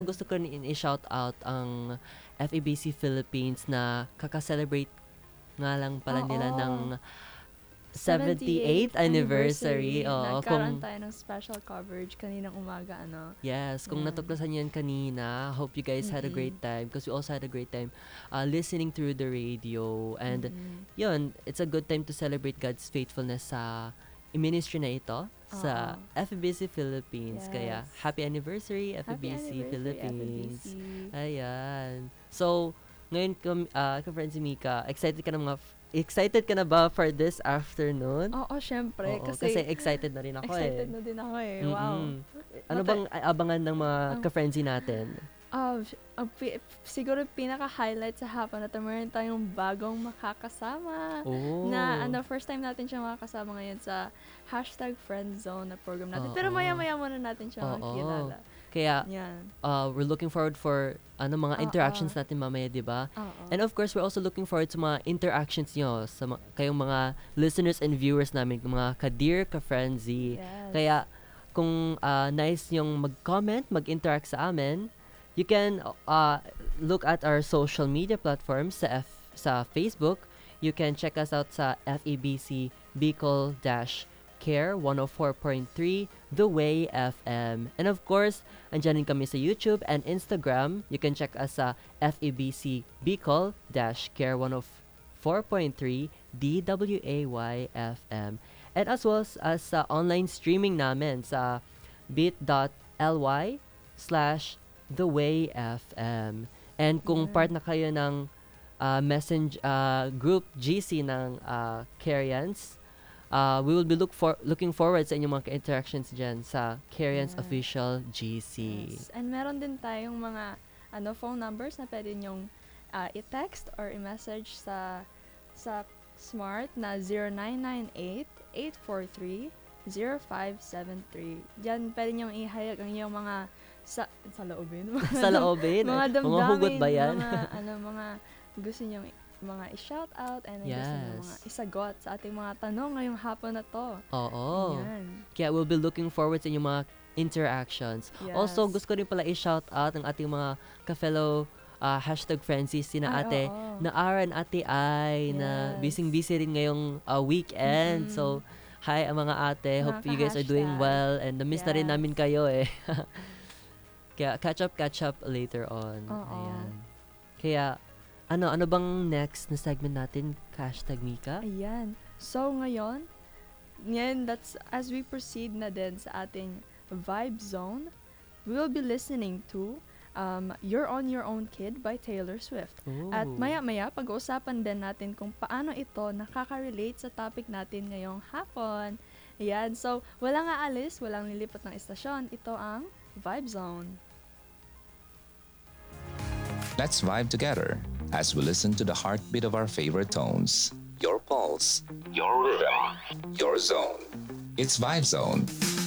Gusto ko rin i-shout out ang FEBC Philippines na kaka-celebrate nga lang pala nila Oo. ng 78th 78th anniversary. Oo, Nagkaroon tayo ng special coverage kaninang umaga, ano? yes, kung Yan. natuklasan yan kanina, hope you guys had a great time because we also had a great time listening through the radio. And yun, it's a good time to celebrate God's faithfulness sa ministry na ito sa FEBC Philippines. Kaya, Yes. happy anniversary, Happy FEBC anniversary, Philippines. FEBC. Ayan. So, ngayon, ka-friends Mika, excited ka na ba for this afternoon? Oo, syempre. Oo, kasi Kasi excited na rin ako excited na din ako eh. Wow. Ano bang abangan ng mga Ang- ka-friendsy natin? Siguro pinaka-highlight sa hapon na meron tayong bagong makakasama. Oh. Na first time natin siya makakasama ngayon sa #friendzone na program natin. Oo. Pero maya-maya muna natin siya Oo. makikilala. Kaya, Yan. we're looking forward for mga interactions natin mamaya, di ba? Oo. And of course, we're also looking forward sa mga interactions nyo, sa kayong mga listeners and viewers namin, mga ka-dear, ka-friendsy. Yes. Kaya, kung nice yung mag-comment, mag-interact sa amin, you can look at our social media platforms sa Facebook. You can check us out sa FEBC Bicol-Care 104.3 The Way FM. And of course, andyan din kami sa YouTube and Instagram. You can check us sa FEBC Bicol-Care 104.3 DWAY FM. And as well as sa online streaming namin sa bit.ly/thewayfm. And kung part na kayo ng group GC ng Carians, we will be looking forward sa inyong mga interactions dyan sa Carians Official GC. Yes. And meron din tayong mga phone numbers na pwede nyong i-text or i-message sa Smart na 0998-843-0573. Diyan pwede nyong ihayag ang iyong mga sa loobin. Sa loobin? Mga damdamin. Mga hugot ba yan? Mga gusto nyong mga i-shout out and gusto Yes. nyong mga isagot sa ating mga tanong ngayong hapon na to. Oo. Ayan. Kaya we'll be looking forward sa inyong mga interactions. Yes. Also, gusto ko rin pala i-shout out ang ating mga ka-fellow #friendsies, sina ate oo. na Ara and ate Ai na Yes. busy-busy rin ngayong weekend. So, hi mga ate. Hope you guys are doing Mga ka-hashtag. well and na-miss na rin Yes. namin kayo eh. Kaya catch up later on. Oo. Ayan. Kaya, ano bang next na segment natin, Mika? Ayan. So, ngayon, that's as we proceed na din sa ating Vibe Zone, we will be listening to You're on Your Own Kid by Taylor Swift. Ooh. At maya-maya, pag-uusapan din natin kung paano ito nakaka-relate sa topic natin ngayong hapon. Ayan. So, walang aalis, walang lilipat ng istasyon. Ito ang Vibe Zone. Let's vibe together as we listen to the heartbeat of our favorite tones. Your pulse, your rhythm, your zone. It's Vibe Zone.